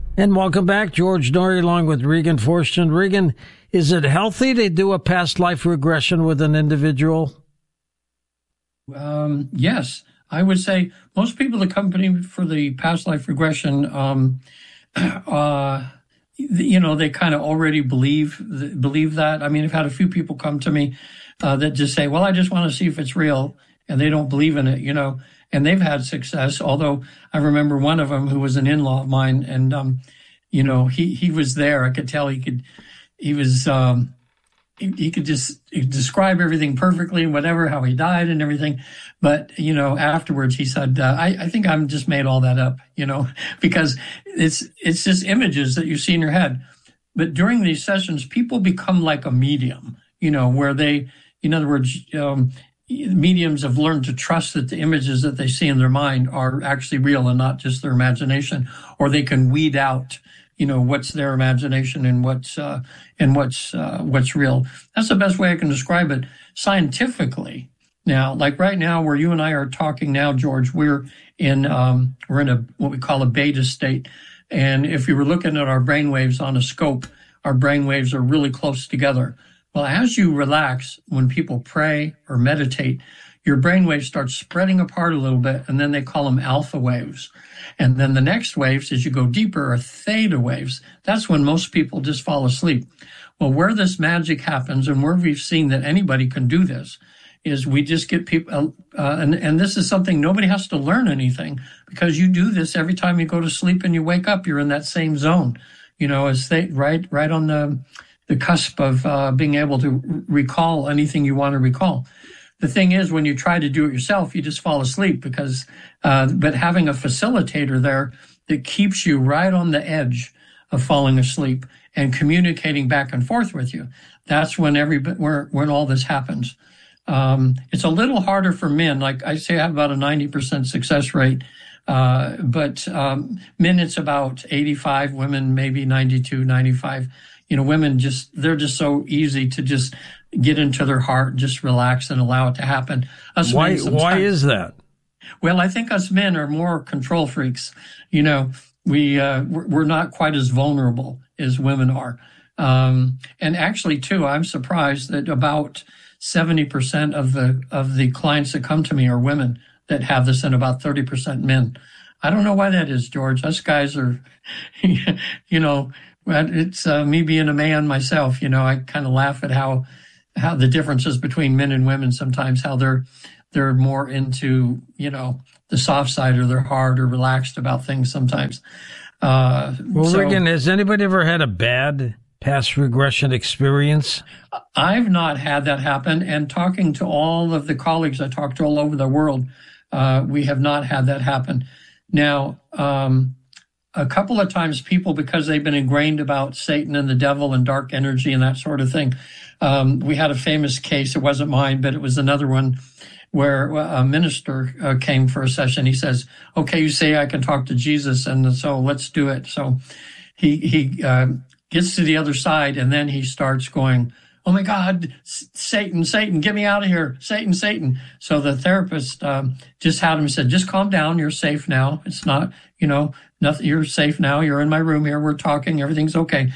And welcome back. George Noory along with Regan Fortune. Regan, is it healthy to do a past life regression with an individual? Yes. I would say most people that come to me for the past life regression, they kind of already believe that. I mean, I've had a few people come to me that just say, well, I just want to see if it's real, and they don't believe in it, and they've had success. Although I remember one of them who was an in-law of mine, and, he was there. I could tell he could just describe everything perfectly, whatever, how he died and everything. But, afterwards he said, I think I'm just made all that up, because it's just images that you see in your head. But during these sessions, people become like a medium, where they, in other words, mediums have learned to trust that the images that they see in their mind are actually real and not just their imagination, or they can weed out what's their imagination and what's real. That's the best way I can describe it scientifically. Now, like right now, where you and I are talking now, George, we're in what we call a beta state. And if you were looking at our brainwaves on a scope, our brainwaves are really close together. Well, as you relax, when people pray or meditate, your brainwaves start spreading apart a little bit, and then they call them alpha waves. And then the next waves, as you go deeper, are theta waves. That's when most people just fall asleep. Well, where this magic happens, and where we've seen that anybody can do this, is we just get people, and this is something nobody has to learn anything, because you do this every time you go to sleep and you wake up, you're in that same zone, right on the cusp of being able to recall anything you want to recall. The thing is, when you try to do it yourself, you just fall asleep but having a facilitator there that keeps you right on the edge of falling asleep and communicating back and forth with you, that's when all this happens. It's a little harder for men. Like I say, I have about a 90% success rate. But men, it's about 85, women, maybe 92, 95. Women they're just so easy to just get into their heart, just relax and allow it to happen. Why is that? Well, I think us men are more control freaks. We're not quite as vulnerable as women are. And actually, too, I'm surprised that about 70% of the clients that come to me are women that have this, and about 30% men. I don't know why that is, George. Us guys are, it's me being a man myself. I kind of laugh at how the differences between men and women sometimes, how they're more into, the soft side, or they're hard or relaxed about things sometimes. Regan, has anybody ever had a bad past regression experience? I've not had that happen. And talking to all of the colleagues I talk to all over the world, we have not had that happen. Now, a couple of times people, because they've been ingrained about Satan and the devil and dark energy and that sort of thing. We had a famous case. It wasn't mine, but it was another one where a minister came for a session. He says, okay, you say I can talk to Jesus, and so let's do it. So he gets to the other side, and then he starts going, oh my God, Satan, Satan, get me out of here. Satan, Satan. So the therapist just had him, said, just calm down. You're safe now. It's not, nothing. You're safe now. You're in my room here. We're talking. Everything's okay.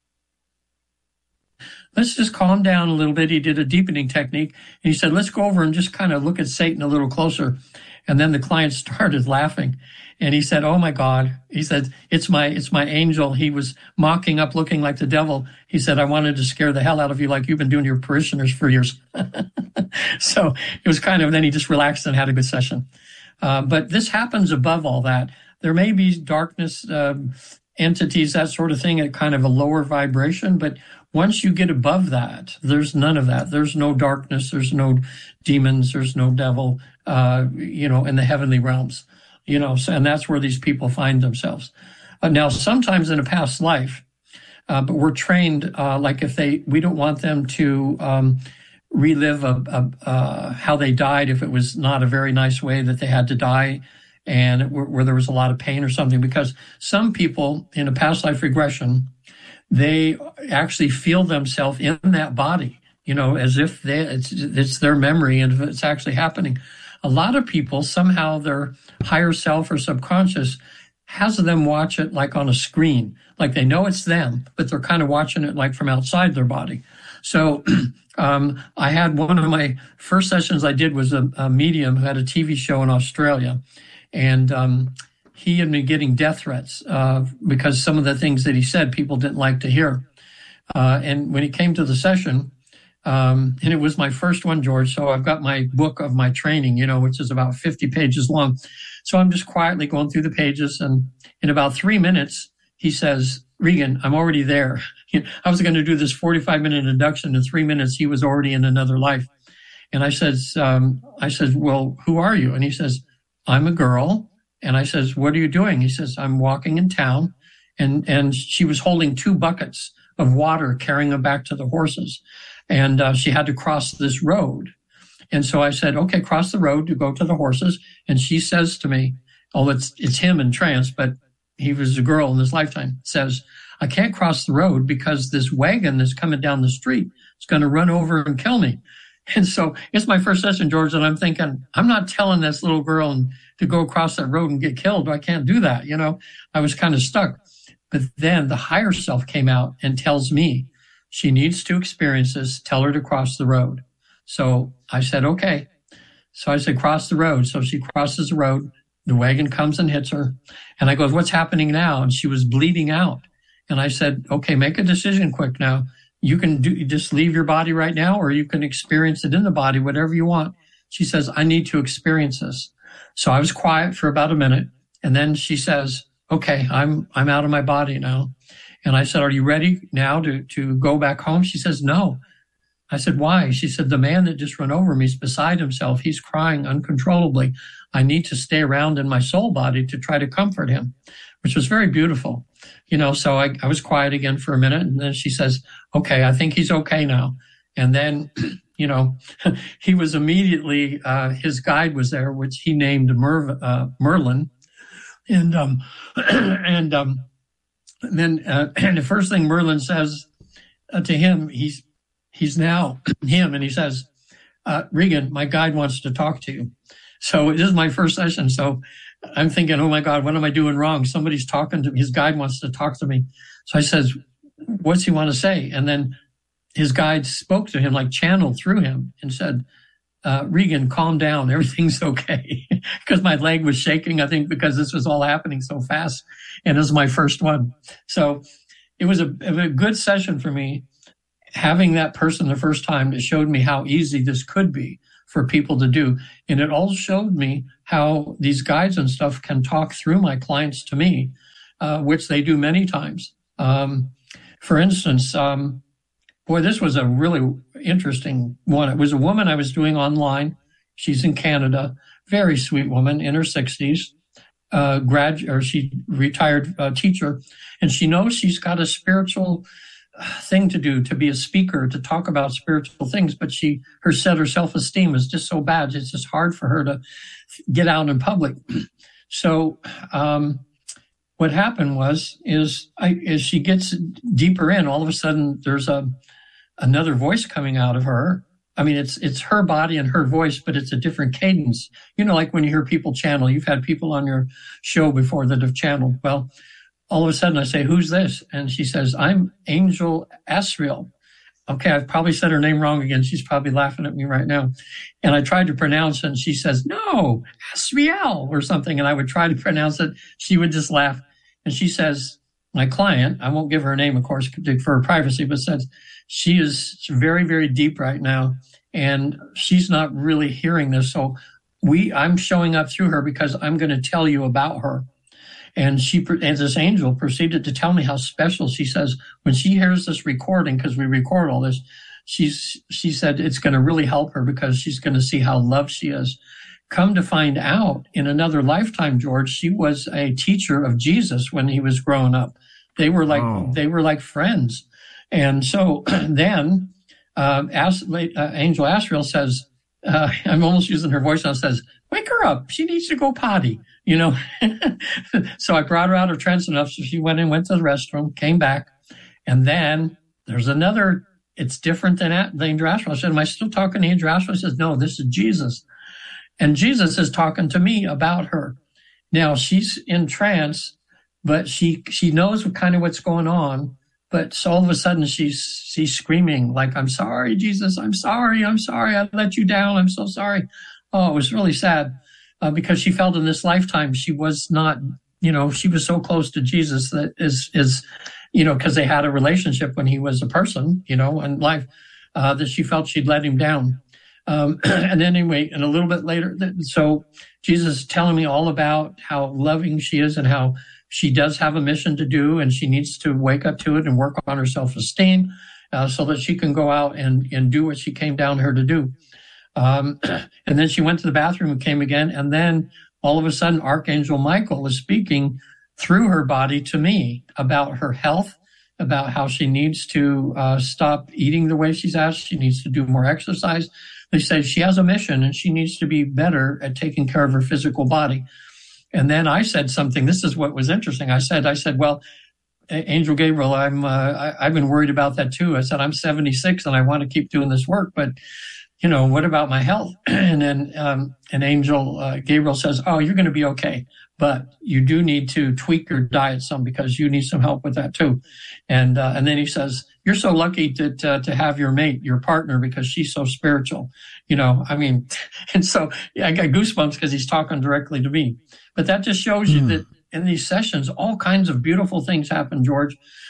Let's just calm down a little bit. He did a deepening technique. And he said, let's go over and just kind of look at Satan a little closer. And then the client started laughing. And he said, oh my God. He said, it's my angel. He was mocking up, looking like the devil. He said, I wanted to scare the hell out of you like you've been doing your parishioners for years. So it was then he just relaxed and had a good session. But this happens above all that. There may be darkness, entities, that sort of thing, at kind of a lower vibration. But once you get above that, there's none of that. There's no darkness. There's no demons. There's no devil, in the heavenly realms. And that's where these people find themselves. Now, sometimes in a past life, but we're trained, like we don't want them to relive how they died if it was not a very nice way that they had to die, and where there was a lot of pain or something, because some people in a past life regression, they actually feel themselves in that body, as if it's their memory and it's actually happening. A lot of people, somehow their higher self or subconscious has them watch it like on a screen, like they know it's them, but they're kind of watching it like from outside their body. So I had one of my first sessions I did was a medium who had a TV show in Australia, and he had been getting death threats because some of the things that he said people didn't like to hear. And when he came to the session, and it was my first one, George, so I've got my book of my training, which is about 50 pages long. So I'm just quietly going through the pages, and in about 3 minutes, he says, Regan, I'm already there. I was going to do this 45-minute induction. In 3 minutes, he was already in another life. And I said, well, who are you? And he says, I'm a girl. And I says, what are you doing? He says, I'm walking in town. And she was holding 2 buckets of water, carrying them back to the horses. And she had to cross this road. And so I said, okay, cross the road to go to the horses. And she says to me, oh, it's him in trance, but he was a girl in this lifetime, says, I can't cross the road because this wagon that's coming down the street is going to run over and kill me. And so it's my first session, George, and I'm thinking, I'm not telling this little girl to go across that road and get killed. I can't do that. I was kind of stuck. But then the higher self came out and tells me she needs to experience this. Tell her to cross the road. So I said, okay. So I said, cross the road. So she crosses the road. The wagon comes and hits her. And I go, what's happening now? And she was bleeding out. And I said, okay, make a decision quick now. You can just leave your body right now, or you can experience it in the body, whatever you want. She says, I need to experience this. So I was quiet for about a minute. And then she says, okay, I'm out of my body now. And I said, are you ready now to go back home? She says, no. I said, why? She said, the man that just ran over me is beside himself. He's crying uncontrollably. I need to stay around in my soul body to try to comfort him, which was very beautiful. So I was quiet again for a minute. And then she says, okay, I think he's okay now. And then, he was immediately, his guide was there, which he named Merlin. And then the first thing Merlin says to him, he's now him, and he says, Regan, my guide wants to talk to you. So this is my first session. So I'm thinking, oh my God, what am I doing wrong? Somebody's talking to me. His guide wants to talk to me. So I says, what's he want to say? And then his guide spoke to him, like channeled through him, and said, Regan, calm down. Everything's okay. Because my leg was shaking, I think, because this was all happening so fast. And it was my first one. So it was a good session for me. Having that person the first time, it showed me how easy this could be for people to do. And it also showed me how these guides and stuff can talk through my clients to me, which they do many times. For instance, this was a really interesting one. It was a woman I was doing online. She's in Canada, very sweet woman in her 60s, she retired teacher, and she knows she's got a spiritual thing to do, to be a speaker, to talk about spiritual things, but her self-esteem is just so bad. It's just hard for her to get out in public. So, what happened is as she gets deeper in, all of a sudden there's another voice coming out of her. I mean, it's her body and her voice, but it's a different cadence. Like when you hear people channel, you've had people on your show before that have channeled. Well, all of a sudden I say, who's this? And she says, I'm Angel Asriel. Okay, I've probably said her name wrong again. She's probably laughing at me right now. And I tried to pronounce it, and she says, no, Asriel or something. And I would try to pronounce it. She would just laugh. And she says, my client, I won't give her name, of course, for her privacy, but says she is very, very deep right now, and she's not really hearing this. So I'm showing up through her because I'm going to tell you about her. And this angel proceeded to tell me how special. She says, when she hears this recording, because we record all this, she said it's going to really help her because she's going to see how loved she is. Come to find out, in another lifetime, George, she was a teacher of Jesus when he was growing up. They were like friends. And so then Angel Asriel says, I'm almost using her voice now, says, wake her up. She needs to go potty, So I brought her out of trance enough. So she went to the restroom, came back. And then there's another, it's different than Angel Asriel. I said, am I still talking to Angel Asriel? He says, no, this is Jesus. And Jesus is talking to me about her. Now she's in trance, but she knows what's going on. But so all of a sudden she's screaming like, "I'm sorry, Jesus. I'm sorry. I let you down. I'm so sorry." Oh, it was really sad because she felt in this lifetime she was not, she was so close to Jesus that is because they had a relationship when he was a person, in life, that she felt she'd let him down. And then anyway, and a little bit later, so Jesus is telling me all about how loving she is and how she does have a mission to do, and she needs to wake up to it and work on her self-esteem so that she can go out and do what she came down here to do. And then she went to the bathroom and came again. And then all of a sudden, Archangel Michael is speaking through her body to me about her health, about how she needs to stop eating the way she's asked. She needs to do more exercise. They say she has a mission and she needs to be better at taking care of her physical body. And then I said something. This is what was interesting. I said, well, Angel Gabriel, I've been worried about that too. I said, I'm 76 and I want to keep doing this work, but what about my health? And then an Angel Gabriel says, "Oh, you're going to be okay, but you do need to tweak your diet some because you need some help with that too." And then he says, "You're so lucky to have your mate, your partner, because she's so spiritual." And so I got goosebumps because he's talking directly to me. But that just shows you that in these sessions, all kinds of beautiful things happen, George.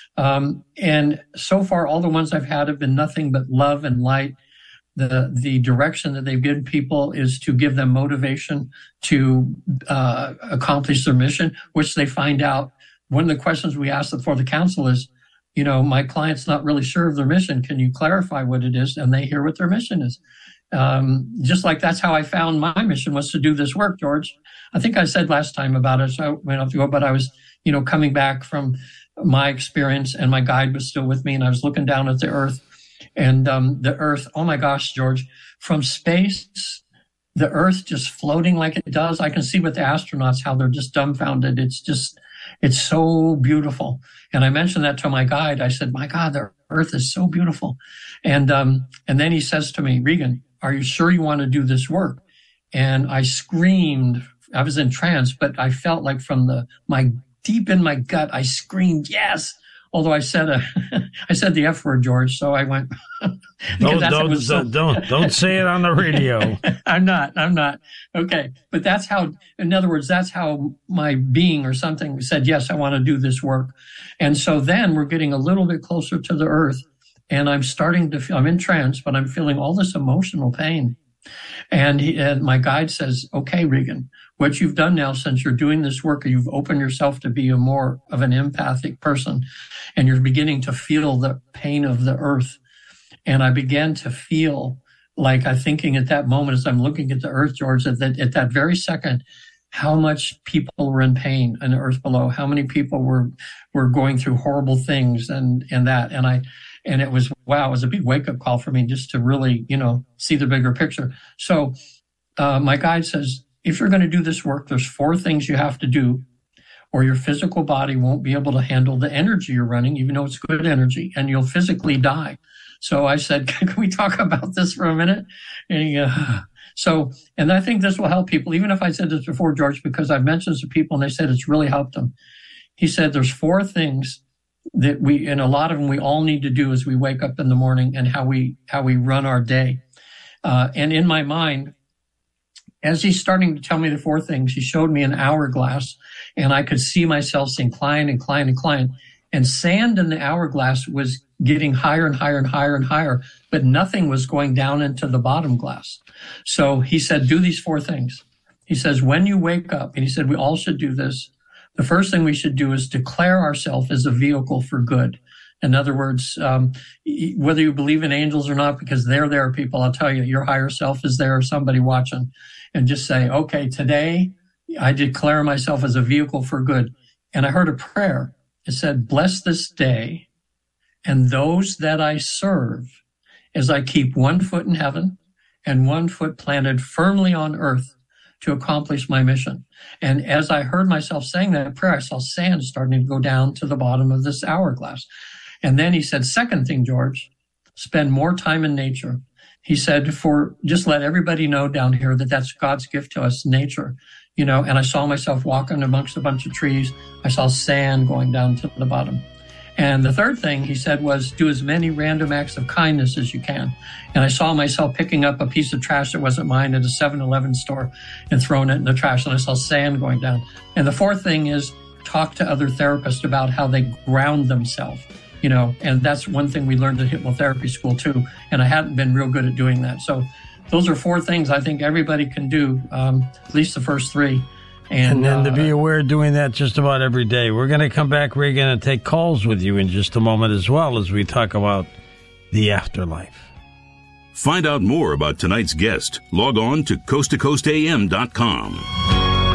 And so far, all the ones I've had have been nothing but love and light. The direction that they've given people is to give them motivation to accomplish their mission, which they find out. One of the questions we ask before the council is, my client's not really sure of their mission. Can you clarify what it is? And they hear what their mission is. Just like that's how I found my mission was to do this work, George. I think I said last time about it, so I went off to go, but I was, coming back from my experience and my guide was still with me and I was looking down at the earth and the earth, oh my gosh, George, from space, the earth just floating like it does. I can see with the astronauts how they're just dumbfounded. It's so beautiful. And I mentioned that to my guide. I said, "My God, the earth is so beautiful." And then he says to me, "Regan, are you sure you want to do this work?" And I screamed. I was in trance, but I felt like from my deep in my gut, I screamed, "Yes." Although I said the F word, George. So I went. Don't say it on the radio. I'm not. Okay. But that's how, in other words, that's how my being or something said, "Yes, I want to do this work." And so then we're getting a little bit closer to the earth and I'm starting to feel, I'm in trance, but I'm feeling all this emotional pain. And my guide says, "Okay, Regan, what you've done now since you're doing this work, you've opened yourself to be a more of an empathic person and you're beginning to feel the pain of the earth." And I began to feel like I'm thinking at that moment, as I'm looking at the earth, George, at that very second, how much people were in pain on the earth below, how many people were going through horrible things and that. And it was, wow, it was a big wake-up call for me just to really, see the bigger picture. So my guide says, if you're going to do this work, there's 4 things you have to do, or your physical body won't be able to handle the energy you're running, even though it's good energy, and you'll physically die. So I said, "Can we talk about this for a minute?" And and I think this will help people, even if I said this before, George, because I've mentioned to people and they said it's really helped them. He said there's 4 things that and a lot of them we all need to do as we wake up in the morning and how we run our day. And in my mind, as he's starting to tell me the 4 things, he showed me an hourglass and I could see myself incline. And sand in the hourglass was getting higher and higher and higher and higher, but nothing was going down into the bottom glass. So he said, "Do these 4 things." He says, when you wake up, and he said, we all should do this. The first thing we should do is declare ourselves as a vehicle for good. In other words, whether you believe in angels or not, because they're there, people, I'll tell you, your higher self is there, somebody watching, and just say, "Okay, today I declare myself as a vehicle for good." And I heard a prayer. It said, "Bless this day and those that I serve as I keep 1 foot in heaven and 1 foot planted firmly on earth to accomplish my mission." And as I heard myself saying that prayer, I saw sand starting to go down to the bottom of this hourglass. And then he said, second thing, George, spend more time in nature. He said, just let everybody know down here that that's God's gift to us, nature. and I saw myself walking amongst a bunch of trees. I saw sand going down to the bottom. And the third thing he said was do as many random acts of kindness as you can. And I saw myself picking up a piece of trash that wasn't mine at a 7-Eleven store and throwing it in the trash. And I saw sand going down. And the fourth thing is talk to other therapists about how they ground themselves, and that's one thing we learned at hypnotherapy school too. And I hadn't been real good at doing that. So those are 4 things I think everybody can do, at least the first 3. And then to be aware of doing that just about every day. We're going to come back, Regan, and take calls with you in just a moment as well as we talk about the afterlife. Find out more about tonight's guest. Log on to coasttocoastam.com.